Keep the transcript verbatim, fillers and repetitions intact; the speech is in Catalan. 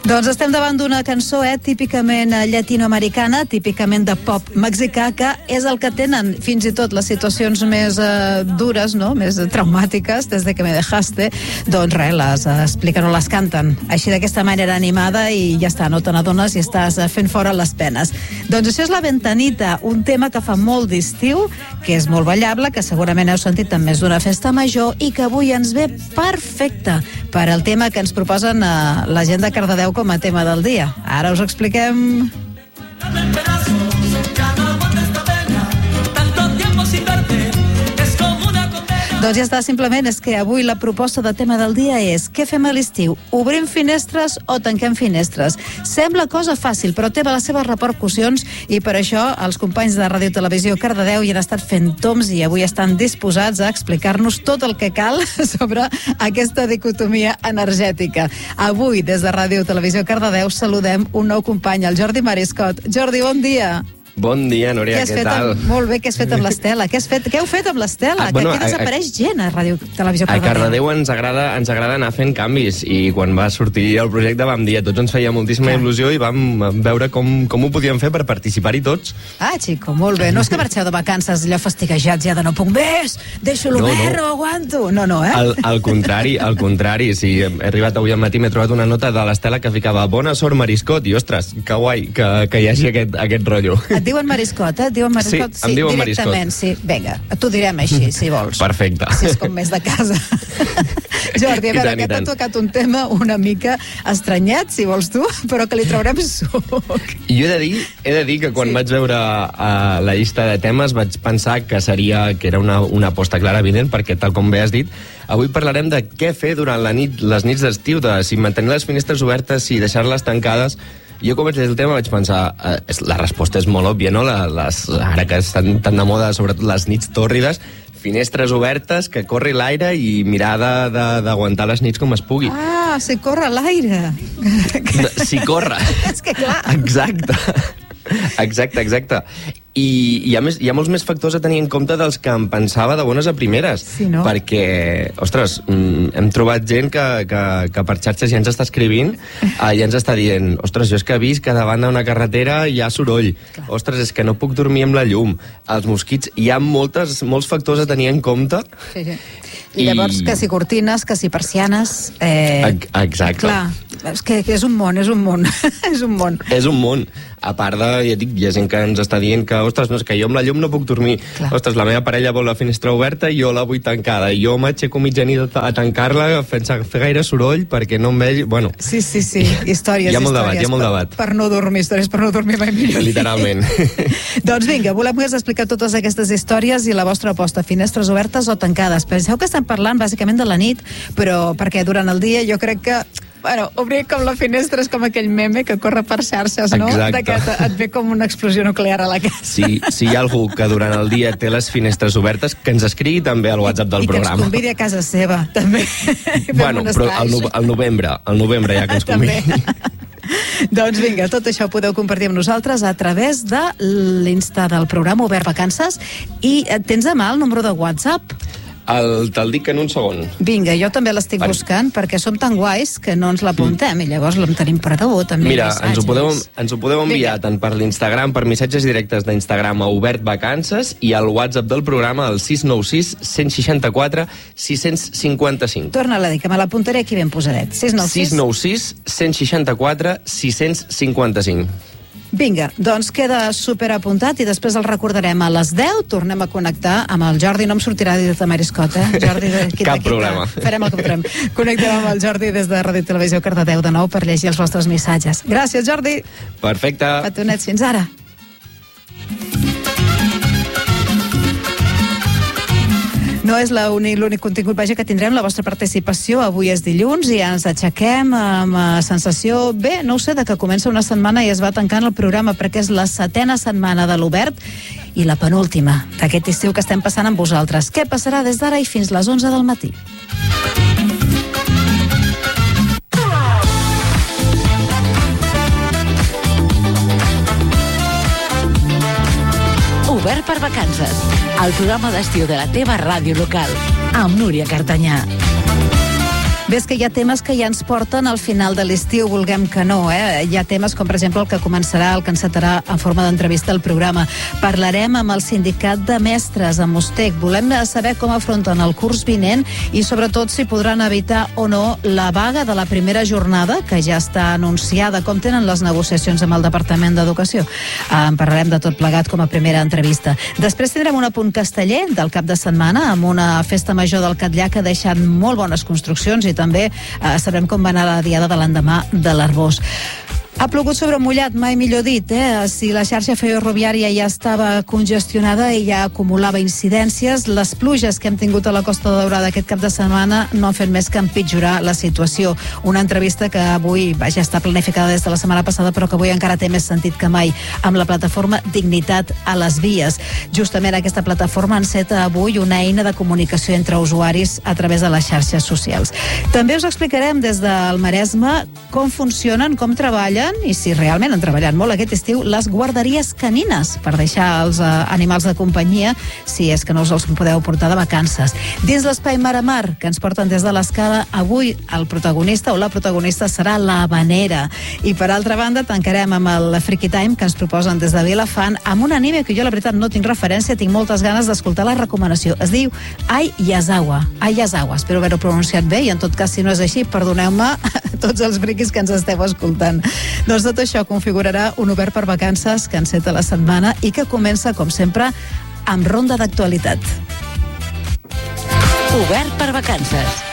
Doncs estem davant d'una cançó eh, típicament llatinoamericana, típicament de pop mexicà, que és el que tenen fins i tot les situacions més eh, dures, no? Més traumàtiques, des de que me dejaste, doncs res, les expliquen o les canten així d'aquesta manera animada i ja està, no te n'adones i estàs fent fora les penes. Doncs això és La Ventanita, un tema que fa molt d'estiu, que és molt ballable, que segurament heu sentit en més d'una festa major i que avui ens ve perfecte per al tema que ens proposen a la gent de Cardedeu com a tema del dia. Ara us expliquem... Doncs ja està, simplement és que avui la proposta de tema del dia és què fem a l'estiu? Obrim finestres o tanquem finestres? Sembla cosa fàcil, però té les seves repercussions i per això els companys de Ràdio Televisió Cardedeu hi han estat fent toms i avui estan disposats a explicar-nos tot el que cal sobre aquesta dicotomia energètica. Avui, des de Ràdio Televisió Cardedeu, saludem un nou company, el Jordi Mariscot. Jordi, bon dia. Bon dia, Núria, què, què tal? Amb, molt bé, què has fet amb l'Estela? Què, has fet, què heu fet amb l'Estela? Ah, bueno, que aquí desapareix a, a, gent a Ràdio Televisió Cardedeu. A Cardedeu ens agrada, ens agrada anar fent canvis i quan va sortir el projecte vam dir a tots ens feia moltíssima Clar. il·lusió i vam veure com, com ho podíem fer per participar-hi tots. Ah, xico, molt bé. No és que marxeu de vacances allò fastiguejats ja de no puc més, deixo-lo no, no. no aguanto. No, no, eh? Al, al contrari, al contrari. Sí, he arribat avui al matí, m'he trobat una nota de l'Estela que ficava bona sort Mariscot i ostres, que guai que, que hi hagi aquest, aquest rotllo. Et diuen Mariscot, eh? Et diuen Mariscot? Sí, em diuen directament, Mariscot. Sí, vinga, t'ho direm així, si vols. Perfecte. Si és com més de casa. Jordi, a veure, que t'ha tocat un tema una mica estranyat, si vols tu, però que li traurem suc. Jo he de dir, he de dir que quan sí. vaig veure uh, la llista de temes vaig pensar que seria que era una, una aposta clara, evident, perquè tal com bé has dit, avui parlarem de què fer durant la nit, les nits d'estiu, de si mantenir les finestres obertes, si deixar-les tancades. Jo, com vaig dir el tema, vaig pensar, eh, la resposta és molt òbvia, no? La, les, ara que estan tan de moda, sobretot les nits tòrrides, finestres obertes, que corri l'aire i mirar d'aguantar les nits com es pugui. Ah, si corre l'aire. Si corre. És que clar. Exacte. Exacte, exacte. I hi ha, més, hi ha molts més factors a tenir en compte dels que em pensava de bones a primeres. Sí, no? Perquè, ostres, hem trobat gent que, que, que per xarxes ja ens està escrivint eh, i ens està dient, ostres, jo és que he vist que davant d'una carretera hi ha soroll. Clar. Ostres, és que no puc dormir amb la llum. Els mosquits, hi ha moltes, molts factors a tenir en compte. Sí, sí. I llavors, I... que si cortines, que si persianes... Eh... Exacte. Clar, és que, que és un món, és un món. és un món. És un món. A part de, ja dic, hi ha gent que ens està dient que, ostres, no, és que jo amb la llum no puc dormir. Clar. Ostres, la meva parella vol la finestra oberta i jo la vull tancada. I jo m'aixeco mitjanit a tancar-la sense fer gaire soroll perquè no em vegi... Bueno. Sí, sí, sí. Històries, hi ha molt històries. Debat, hi ha molt debat. Per, per no dormir, històries per no dormir mai millor. Literalment. Doncs vinga, volem que us expliqueu totes aquestes històries i la vostra aposta, finestres obertes o tancades. Penseu que estem parlant bàsicament de la nit, però perquè durant el dia jo crec que bueno, obrir com la finestra és com aquell meme que corre per xarxes, no? Exacte. De que et ve com una explosió nuclear a la casa. Sí, si hi ha algú que durant el dia té les finestres obertes, que ens escrigui també al WhatsApp del I, programa. I que ens convidi a casa seva, també. Bueno, però al, no, al novembre, al novembre ja que ens convidi. Doncs vinga, tot això podeu compartir amb nosaltres a través de l'Insta del programa Obert Vacances. I tens a mà el número de WhatsApp? El, te'l dic en un segon. Vinga, jo també l'estic vale. buscant perquè som tan guais que no ens l'apuntem mm. i llavors l'en tenim per damunt també. Mira, ens ho podeu, ens ho podeu enviar Vinga. tant per l'Instagram, per missatges directes d'Instagram a Obert Vacances i al WhatsApp del programa al sis nou sis, cent seixanta-quatre, sis cents cinquanta-cinc. Torna-la a dir, que me l'apuntaré aquí ben posadet. sis nou sis, sis nou sis, cent seixanta-quatre, sis cents cinquanta-cinc. Vinga, doncs queda super apuntat i després el recordarem a les deu. Tornem a connectar amb el Jordi. No em sortirà dit de Mariscot, eh? Jordi, de, quita, Cap problema. Quita. Farem el que podrem. Connectem amb el Jordi des de Ràdio Televisió Cardedeu de nou per llegir els vostres missatges. Gràcies, Jordi. Perfecte. Petonets, fins ara. No és l'únic contingut, vaja, que tindrem la vostra participació. Avui és dilluns i ens aixequem amb sensació, bé, no ho sé, de que comença una setmana i es va tancant el programa perquè és la setena setmana de l'Obert i la penúltima d'aquest estiu que estem passant amb vosaltres. Què passarà des d'ara i fins les onze del matí? Obert per Vacances, el programa d'estiu de la teva ràdio local, amb Núria Cartanyà. Bé, és que hi ha temes que ja ens porten al final de l'estiu, vulguem que no, eh? Hi ha temes com, per exemple, el que començarà, el que encetarà en forma d'entrevista al programa. Parlarem amb el sindicat de mestres, amb Ustec. Volem saber com afronten el curs vinent i, sobretot, si podran evitar o no la vaga de la primera jornada, que ja està anunciada. Com tenen les negociacions amb el Departament d'Educació? En parlarem de tot plegat com a primera entrevista. Després tindrem un apunt casteller del cap de setmana amb una festa major del Catllà que ha deixat molt bones construccions i també eh, sabrem com va anar la diada de l'endemà de l'Arbós. Ha plogut sobre mullat, mai millor dit, eh? Si la xarxa ferroviària ja estava congestionada i ja acumulava incidències, les pluges que hem tingut a la Costa Daurada aquest cap de setmana no han fet més que empitjorar la situació. Una entrevista que avui va, ja està planificada des de la setmana passada, però que avui encara té més sentit que mai, amb la plataforma Dignitat a les Vies. Justament aquesta plataforma enceta avui una eina de comunicació entre usuaris a través de les xarxes socials. També us explicarem des del Maresme com funcionen, com treballen i si realment han treballat molt aquest estiu les guarderies canines per deixar els uh, animals de companyia si és que no us els podeu portar de vacances. Dins l'espai Mar a Mar, que ens porten des de l'Escala, avui el protagonista o la protagonista serà la Habanera. I per altra banda tancarem amb el Freaky Time que ens proposen des de Vilafant amb un anime que jo la veritat no tinc referència, tinc moltes ganes d'escoltar la recomanació. Es diu Ai Yazawa. Ai Yazawa. Espero haver-ho pronunciat bé i en tot cas si no és així, perdoneu-me tots els friquis que ens esteu escoltant. Doncs tot això configurarà un obert per vacances que enceta la setmana i que comença, com sempre, amb ronda d'actualitat. Obert per vacances.